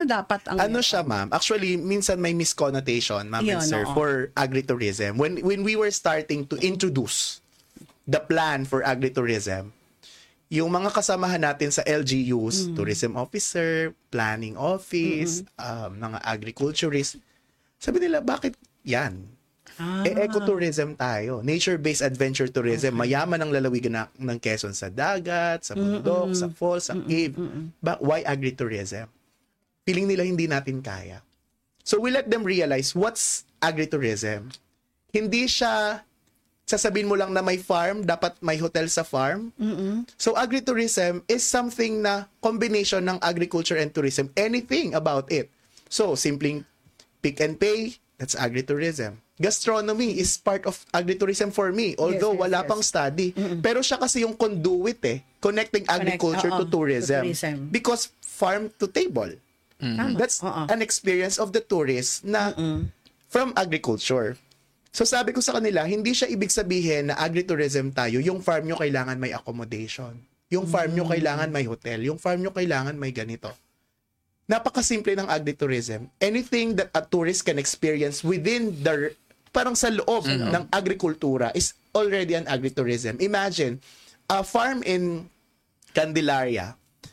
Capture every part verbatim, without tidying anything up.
dapat ang... Ano siya, ma'am? Actually, minsan may misconnotation, ma'am and Yun, sir, oo. for agritourism. When, when we were starting to introduce the plan for agritourism, yung mga kasamahan natin sa L G Us, Mm. tourism officer, planning office, um, mga agriculturist, sabi nila, bakit yan? Ah. Eh, ecotourism tayo. Nature-based adventure tourism. Mayaman ang lalawigan na, ng Quezon sa dagat, sa bundok, sa falls, sa cave. But why agritourism? Feeling nila hindi natin kaya. So we let them realize what's agritourism. Hindi siya sasabihin mo lang na may farm, dapat may hotel sa farm. Mm-mm. So agritourism is something na combination ng agriculture and tourism. Anything about it. So simpleng pick and pay, that's agritourism. Gastronomy is part of agritourism for me, although Yes, yes, wala yes. pang study. Pero siya kasi yung conduit eh, connecting agriculture oo, to tourism. to tourism. Because farm to table. Tama. That's Oo. an experience of the tourist na from agriculture. So sabi ko sa kanila, hindi siya ibig sabihin na agritourism tayo, yung farm nyo kailangan may accommodation. Yung farm nyo kailangan may hotel. Yung farm nyo kailangan may ganito. Napakasimple ng agritourism. Anything that a tourist can experience within the, parang sa loob ng agrikultura is already an agritourism. Imagine, a farm in Candelaria,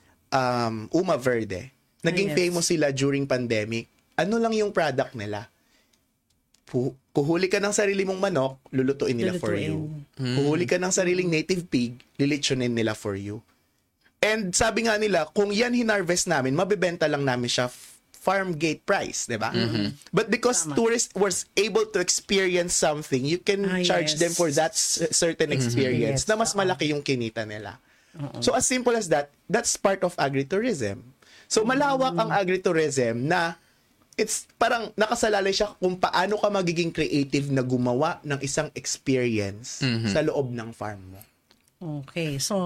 um, Uma Verde, naging Ah, yes. famous sila during pandemic. Ano lang yung product nila? Pu- kuhuli ka ng sarili mong manok, lulutuin nila for you. Kuhuli ka ng sariling native pig, lilitsunin nila for you. And sabi nga nila, kung yan hinarvest namin, mabibenta lang namin siya f- farm gate price, di ba? But because tourists was able to experience something, you can Ah, charge yes. them for that s- certain experience Yes, na mas malaki yung kinita nila. So as simple as that, that's part of agritourism. So malawak ang agritourism na it's parang nakasalalay siya kung paano ka magiging creative na gumawa ng isang experience sa loob ng farm mo. Okay, so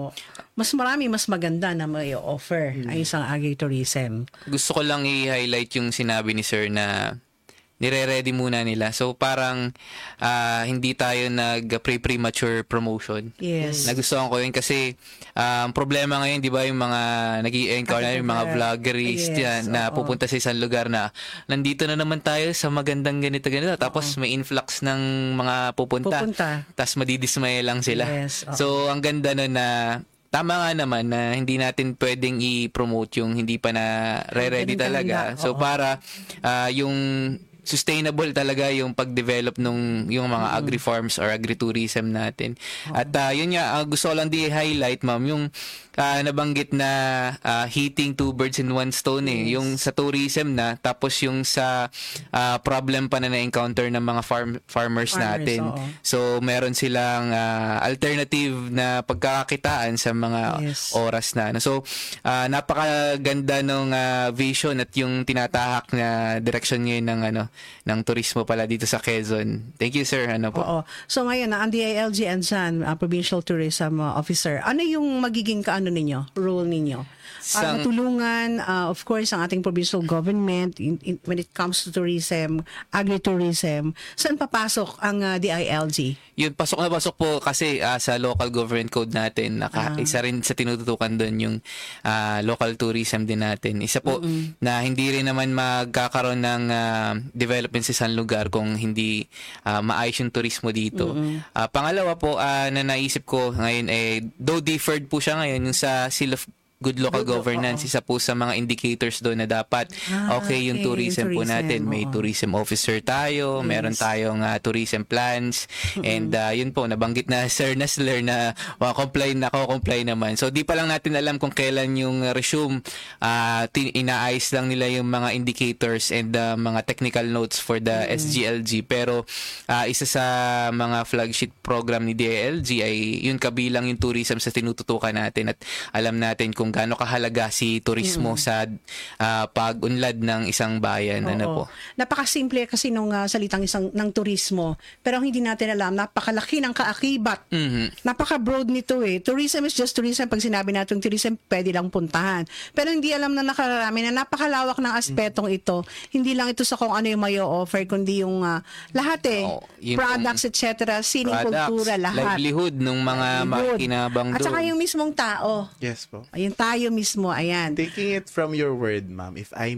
mas marami, mas maganda na may offer ang isang agritourism. Gusto ko lang i-highlight yung sinabi ni Sir na nire-ready muna nila. So parang ah, hindi tayo nag-pre-premature promotion. Yes. Nagustuhan ko yun kasi ah, ang problema ngayon, di ba, yung mga nag-i-encounter, yung mga vloggerist Yes, yan, na oo. pupunta sa isang lugar na nandito na naman tayo sa magandang ganito-ganito. Tapos may influx ng mga pupunta. Pupunta. Tapos madidismaya lang sila. Yes, oo. So ang ganda nun na tama nga naman na hindi natin pwedeng i-promote yung hindi pa na re-ready Ganun talaga. talaga, So oo. para ah, yung sustainable talaga yung pag-develop nung yung mga agri-farms or agritourism natin. At ah, yun nga, ah, gusto ko lang di-highlight, ma'am, yung ah, nabanggit na ah, hitting two birds in one stone eh. Yung sa tourism na, tapos yung sa ah, problem pa na na-encounter ng mga farm farmers, Farmers, natin. oo. So meron silang ah, alternative na pagkakakitaan sa mga Yes. oras na. ano. So ah, napakaganda ng vision at yung tinatahak na direction ngayon ng ano ng turismo pala dito sa Quezon. Thank you, sir. Ano po? Oo. So ngayon, na ang D I L G Ansan, uh, Provincial Tourism uh, Officer, ano yung magiging kaano ninyo, role ninyo? Para Sang- matulungan, uh, of course, ang ating provincial government in, in, when it comes to tourism, agritourism, saan papasok ang uh, D I L G? Yun, pasok na pasok po kasi ah, sa local government code natin, naka, isa rin sa tinututukan doon yung ah, local tourism din natin. Isa po na hindi rin naman magkakaroon ng ah, development sa isang lugar kung hindi ah, maayos yung turismo dito. Ah, pangalawa po ah, na naisip ko ngayon, eh, though deferred po siya ngayon, yung sa Seal of Good Local Good, Governance, oo. isa po sa mga indicators doon na dapat Ah, okay yung okay, tourism, po tourism, natin. May oo. tourism officer tayo, meron tayong ah, tourism plans, and ah, yun po, nabanggit na Sir Nasler na comply na comply naman. So di pa lang natin alam kung kailan yung resume, ah, tin- inaayos lang nila yung mga indicators and ah, mga technical notes for the S G L G. Pero ah, isa sa mga flagship program ni D I L G ay yun, kabilang yung tourism sa tinututukan natin, at alam natin kung gaano kahalaga si turismo sa ah, pag-unlad ng isang bayan. Ano po? Oo. Napakasimple kasi nung uh, salitang isang ng turismo, pero ang hindi natin alam, napakalaki ng kaakibat. Mhm. Napaka-broad nito eh. Tourism is just tourism. Pag sinabi natin tourism, pwede lang puntahan. Pero hindi alam na nakararami na napakalawak ng aspetong ito. Hindi lang ito sa kung ano yung may offer, kundi yung ah, lahat eh. Oo, yun Products, et cetera, sining kultura, lahat. livelihood ng mga Livelihood. makikinabang At saka doon. yung mismong tao. Yes po. Ayun tayo mismo, ayan. Taking it from your word, ma'am, if I